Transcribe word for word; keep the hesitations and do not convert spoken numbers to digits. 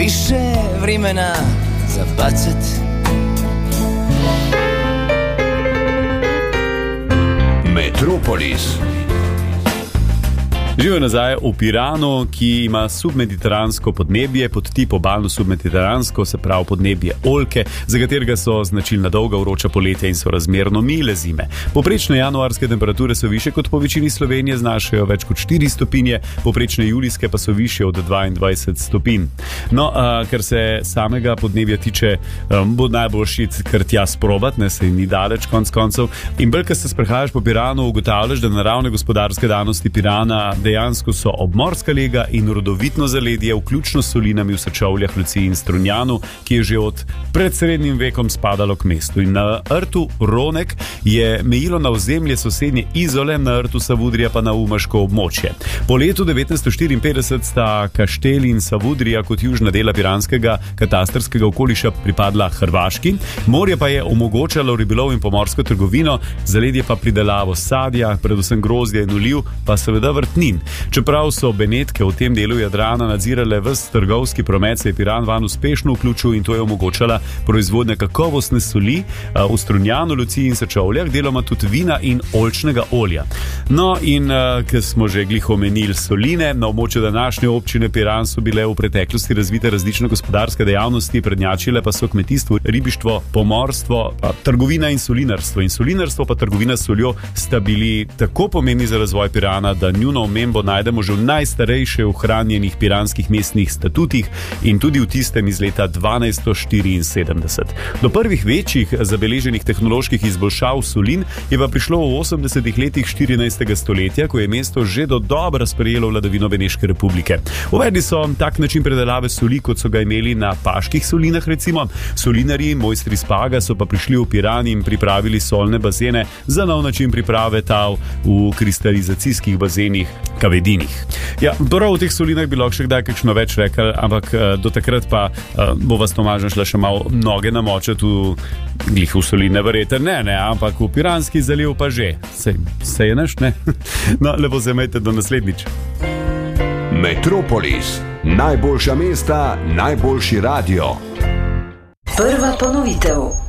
više vremena za bacet. Metropolis. Živijo nazaj v Piranu, ki ima submediteransko podnebje, pod tip obalno submediteransko, se pravi podnebje oljke, za katerega so značilna dolga vroča poletja in so razmerno mile zime. Poprečne januarske temperature so više kot po večini Slovenije, znašajo več kot štiri stopinje, poprečne julijske pa so više od dvaindvajset stopinj. No, a, kar se samega podnebja tiče, um, bo najboljši iti kar tja sprobat, ne, se ni daleč konc koncev. In bolj, ko se sprehajaš po Piranu, ugotavljaš, da naravne gospodarske danosti Pirana dejansko so obmorska lega in rodovitno zaledje, vključno s solinami v Sečovljah, Luciji in Strunjanu, ki je že od pred srednjim vekom spadalo k mestu. In na rtu Ronek je mejilo na ozemlje sosednje Izole, na rtu Savudrija pa na umaško območje. Po letu devetnajststo štiriinpetdeset sta Kaštel in Savudrija kot južna dela piranskega katastrskega okoliša pripadla Hrvaški. Morje pa je omogočalo ribolov in pomorsko trgovino, zaledje pa pridelavo sadja, predvsem grozdja in oliv, pa seveda vrtnin. Čeprav so Benetke v tem delu Jadrana nadzirale ves trgovski promet, se je Piran van uspešno vključil in to je omogočala proizvodnja kakovostne soli v Strunjanu, Luciji in Sečovljah, deloma tudi vina in oljčnega olja. No in ker smo že glih omenili soline, na območju današnje občine Piran so bile v preteklosti razvite različne gospodarske dejavnosti, prednjačile pa so kmetijstvo, ribištvo, pomorstvo, trgovina in solinarstvo. In solinarstvo pa trgovina s soljo sta bili tako pomembni za razvoj Pirana, da njuno omembo najdemo že v najstarejše ohranjenih piranskih mestnih statutih in tudi v tistem iz leta dvanajststo štiriinsedemdeset. Do prvih večjih zabeleženih tehnoloških izboljšav solin je pa prišlo v osemdesetih letih štirinajstega stoletja, ko je mesto že do dobra sprejelo vladavino Beneške republike. Uvedli so tak način predelave soli, kot so ga imeli na paških solinah recimo. Solinarji, mojstri spaga so pa prišli v Piran in pripravili solne bazene za nov način priprave tav v kristalizacijskih bazenih, kavedinih. Ja, prav v teh solinah bi lahko še kdaj kakšno več rekel, ampak do takrat pa uh, bo vas Tomažen šla še malo noge namočati v glih v soline, verjete, ne, ne, ampak v Piranski zaliv pa že. Sej, sej je naš, ne? No, lepo se imejte, do naslednjič. Metropolis. Najboljša mesta, najboljši radio. Prva ponovitev.